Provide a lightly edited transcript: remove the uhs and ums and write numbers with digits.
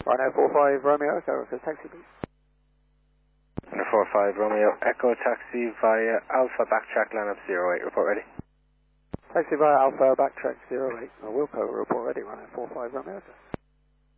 Rhino 45 Romeo, Echo, request taxi please. Rhino 45 Romeo, Echo taxi via Alpha backtrack line up 08, report ready. Taxi via Alpha, backtrack 08, Wilco, report ready, Rhino 45 Romeo, Echo.